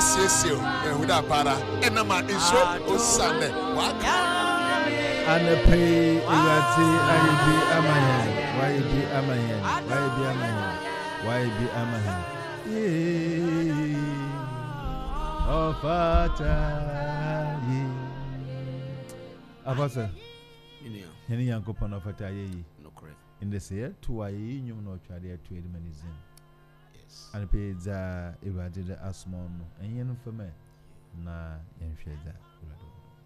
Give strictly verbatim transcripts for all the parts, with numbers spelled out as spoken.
siesie e hu da para ena ma nso osane waka ana pay irati ayibi amayan wayibi amayan wayibi amayan wayibi amayan ofata yi abasa yani yankopon ofata yi no correct in the say to ayi nyum no twade to edmanizim yes ana pay za irati the asmon no enye no fama na yenhwe da urado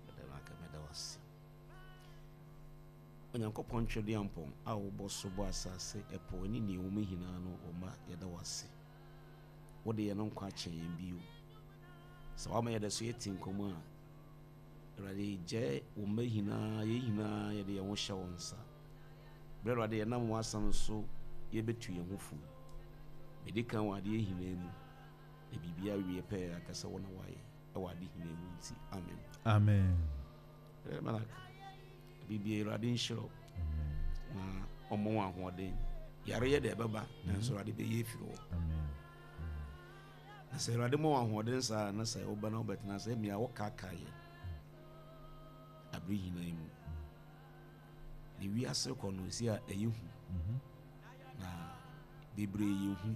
Onyankopɔn twede ampɔn a wobɔ so bɔ asase ɛpɔ ani ne wo mahina no ɔma yɛda wase wode yɛ no nkwa kyɛ yɛn bio sɛ wama yɛda so yɛte nkɔmɔ a Awurade gye wo mahina yɛ hina yɛde yɛn ho hyɛ wo nsa brɛ Awurade yɛnam wo asam so yɛbɛtu yɛn ho fu mede kan wɔ ade hina mu na biribia wie pɛ akasa wo na wayɛ ɛwɔ ade hina mu nti amen amen malaka Bibi Awurade nhyira na ɔmmɔ wɔn ahoɔden yare yɛ de ɛbɛba nanso Awurade bɛyɛ efiri hɔ amen na sɛ Awurade mmɔ wɔn ahoɔden saa na sɛ woba na wobɛtena sɛ mmea wɔkaaka yɛ abere hina mu ne wiase kɔ no si a ɛyɛ hu na bebree yɛ hu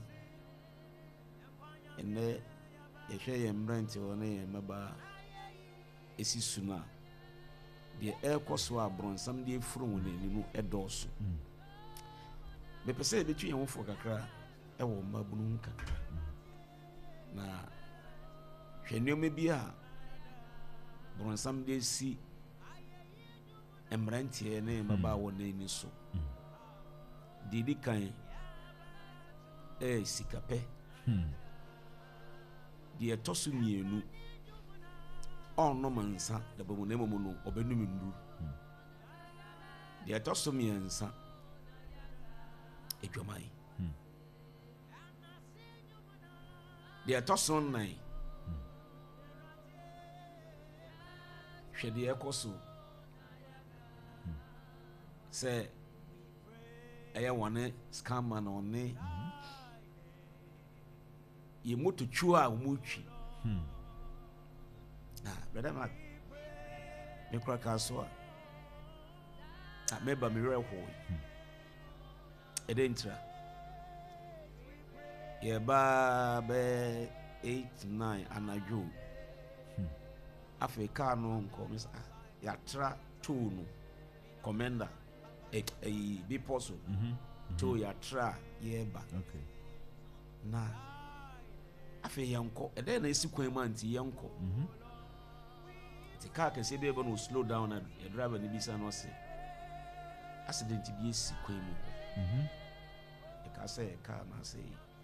ɛnɛ yɛhwɛ yɛn mmerante hɔ ne yɛn mmabaa ɛsi su no a deɛ ɛrekɔ so a brɔnsam deɛ ɛfuru wɔn anim ɛdɔɔso mepɛ sɛ yɛbɛtwi yɛn ho fo kakra ɛwɔ mmabunu kakra na hwɛ nneɛma bi a brɔnsam deɛ si mmeranteɛ ne mmabaa wɔ n'ani so deɛ di kan ɛyɛ sikapɛ deɛ ɛtɔ so mmienu ɔnnom nsa da bɛmu na mmom no ɔbɛnum nduru deɛ ɛtɔ so mmiɛnsa adwaman deɛ ɛtɔ so nnan hwɛ deɛ ɛkɔ so sɛ ɛyɛ wɔne scammer na ɔne yɛ mototwo a wɔmotwi ah brother Mark me kura ka so a ah me ba me werɛ ho edentra ye ba be eight nine anadwo Africa no nko mis ah ya tra two no commander e e bi poso to ya tra ye ba okay na afi yanko ede na esi kwan ma nti yanko mhm ti car kese bi ebe no slow down and the driver ni bisa no say accident bi esi kwan mu mhm e ka say car na say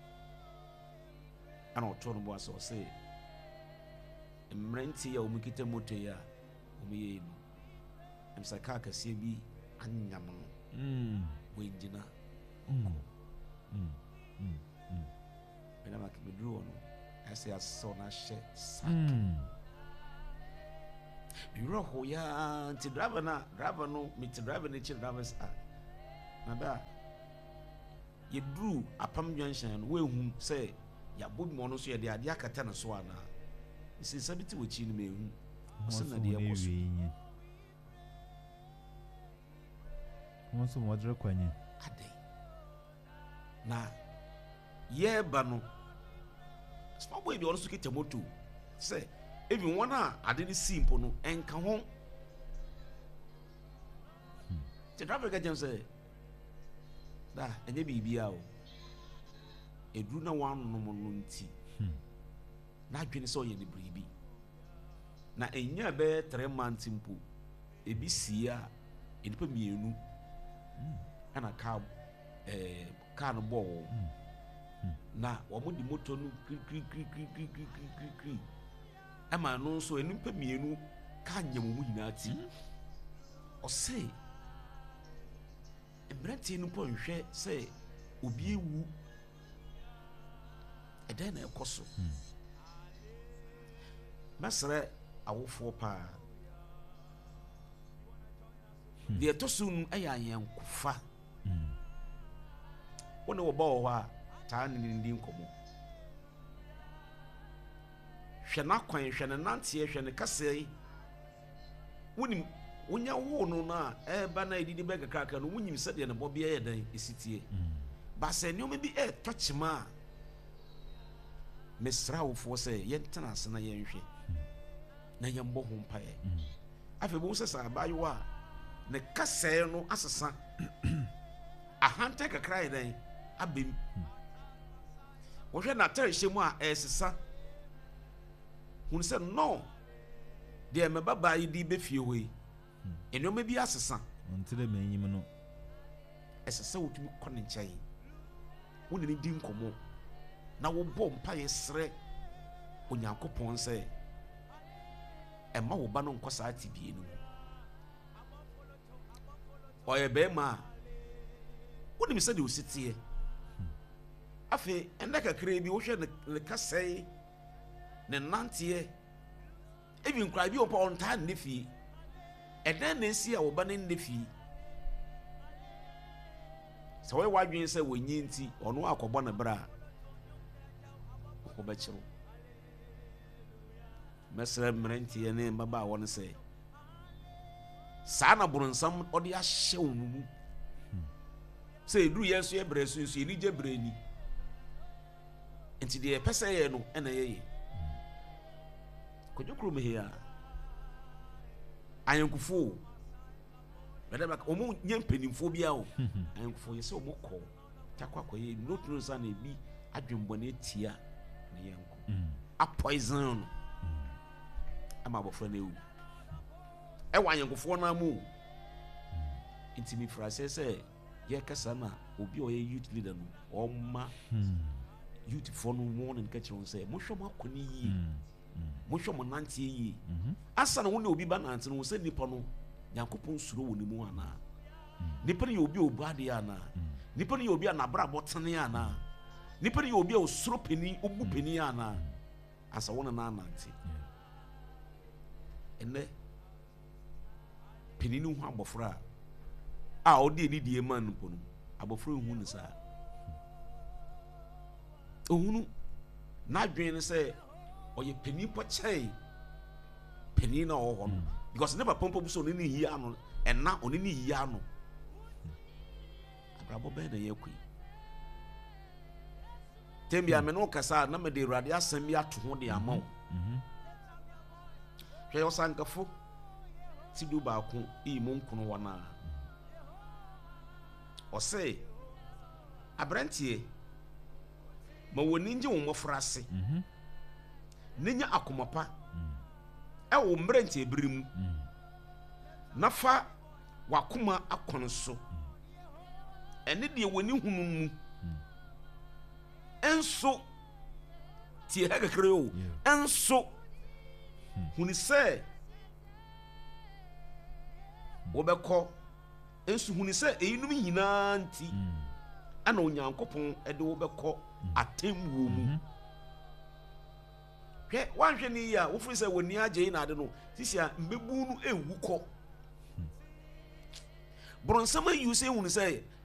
ana oto no bo so say mmerenti ya omukita moto ya omuye no em sa car kese bi anyam no mm wenjina mm mm mm ena ma ke dru no ase aso na hye sak biro ho ya nti driver na driver no mit driver na chill drivers a na da ye dru apam junction no we hu say ya bobi mo no so ye de ade akata na so ana isi sabiti wo chi no me hu so na de ye koso mo so mo dre kwanye ade na ye ba no small boy bi ono so kete moto say even one a ade ni simple no enka ho the driver ga jam say da enye bibia o edru na wan no mo no nti na adwene so ye ne bribi na enya be three months mpo ebi sia enipa mienu ana ka eh car no bo na wo mo di moto no kri kri kri kri kri kri kri kri ama no so enipa mienu ka nyam mu hina ati o say embrante no po nhwe say obi ewu eden na ekoso masre awofo pa de etosun ayayen kufa wona wo ba wo a taa ne ndi nkomo hwɛ na kwan hwɛ ne nanteɛ hwɛ ne kasɛe wonim wonya wo no na ɛba na edidi bɛ kakra no wonim sɛ deɛ ne bɔ bia yɛ dan esitie ba sɛ nneɛma bi ɛtɔ kyema a mesra wofoɔ sɛ yɛntena ase na yɛnhwɛ na yɛmbɔ ho mpaeɛ afei bo sɛ sɛ abayewa ne kasɛe no asesa ahanta kakra yɛ dan abem wɔhwɛ na tare hyɛ mu a ɛsesa hun sɛ no deɛ me baba yi di bɛfie hɔ yi nneɛma bi asesa ntire menyim no ɛsesa wotumi kɔ ne nkyɛn wo ne ne di nkɔmmɔ na wobɔ mpaeɛ srɛ onyankopɔn sɛ ɛma wo ba no nkɔ saa tibie no ɔyɛ bɛrima a wonim sɛ deɛ ɔsiteɛ afei ɛnɛ kakra bi wohwɛ ne kasɛe ne nanteɛ ebi nkora bi ɔpa ɔntaa ne fie ɛdɛn na esi a wɔba ne nne fie sɛ wɔyɛ wadwene sɛ wɔnyi nti ɔno akɔbɔ ne bra a wɔbɛkyerɛw mɛsrɛ mmeranteɛ ne mmabaawa no sɛ saa na borɔnsam ɔde ahyɛ wo mu sɛ ɛduru yɛn so yɛbrɛ so nso yɛni gye brɛ ni nti deɛ yɛpɛ sɛ yɛ no ɛna yɛyɛ kɔdwo kurom hei a ayɛnkufoɔ bɛdɛ bɛka ɔmo nyɛ mpanimfoɔ bi a o ayɛnkufoɔ yɛ sɛ ɔmo kɔ takɔ akɔyɛ notunu sa na ebi adwembɔne atia na yɛnko apoison no ama abɔfra no ewu ɛwɔ ayɛnkufoɔ no amu nti mefiri aseɛ sɛ yɛkasa na obi a ɔyɛ youth leader no ɔma youth foɔ no mu ne nka kyerɛ wɔn sɛ mohwɛ mo akɔ ne yie mohwɛ mo nanteɛ yie asa na wo ne obi ba nante no wo sɛ nipa no nyankopɔn suro wɔ ne mu anaa nipa no yɛ obi a ɔbu adeɛ anaa nipa no yɛ obi a n'abrabɔ tene anaa nipa no yɛ obi a ɔsoro panin ɔbu panin anaa asa wo ne na anante ɛnɛ panin no ho abɔfra a ɔde ani die ma no mpo no abɔfra hu ne saa ohunu n'adwene ne sɛ ɔyɛ panin pɔ kyɛe panin na ɔwɔ hɔ no because ne papa mpo bi sɛ ɔne ne yia no ɛna ɔne ne yia no abrabɔ bɛyɛ na yɛkɔ yi tɛm bia me ne wo kasa na mede awurade asɛm bi ato ho de ama wo hwɛ yɛ ɔsankafo ti du baako iyi mu nkono wɔ no a ɔsɛ aberanteɛ ma wɔni ngye wo mmɔfra ase ne nya akoma pa ɛwɔ mmeranteɛ bere mu na fa wakoma akɔno so ɛne deɛ wɔni hunu mu ɛnso tie ha kakra o ɛnso huni sɛ wɔbɛkɔ ɛnso huni sɛ eyinom nyinaa nti ana onyankopɔn ɛde wɔbɛkɔ atemmuo mu hwɛ wanhwɛ ne yi a wofiri sɛ wɔni agye yi na ade no sisi a mbebu no ewu kɔ borɔnsam ayi sɛ ehunu sɛ